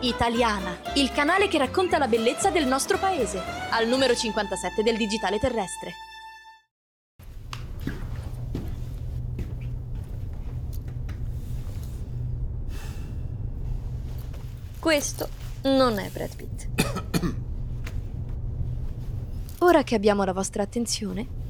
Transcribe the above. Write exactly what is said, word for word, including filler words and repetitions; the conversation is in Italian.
Italiana, il canale che racconta la bellezza del nostro paese, al numero cinquantasette del digitale terrestre. Questo non è Brad Pitt. Ora che abbiamo la vostra attenzione,